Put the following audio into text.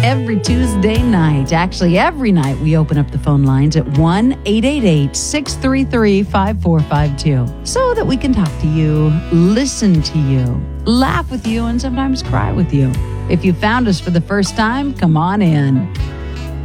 every Tuesday night. Actually, every night we open up the phone lines at 1-888-633-5452 so that we can talk to you, listen to you, laugh with you, and sometimes cry with you. If you found us for the first time, come on in.